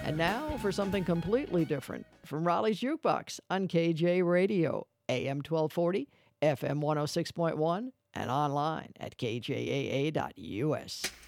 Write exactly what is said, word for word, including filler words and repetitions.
And now for something completely different from Raleigh's Jukebox on K J Radio, A M twelve forty, F M one oh six point one, and online at K J A A dot U S.